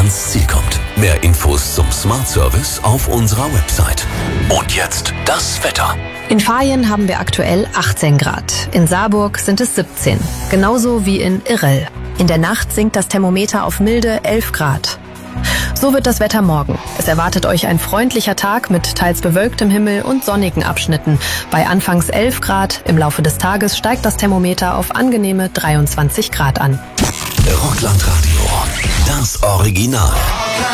ans Ziel kommt. Mehr Infos zum Smart Service auf unserer Website. Und jetzt das Wetter. In Vaihingen haben wir aktuell 18 Grad. In Saarburg sind es 17. Genauso wie in Irrell. In der Nacht sinkt das Thermometer auf milde 11 Grad. So wird das Wetter morgen. Es erwartet euch ein freundlicher Tag mit teils bewölktem Himmel und sonnigen Abschnitten. Bei anfangs 11 Grad, im Laufe des Tages steigt das Thermometer auf angenehme 23 Grad an. Rockland Radio, das Original.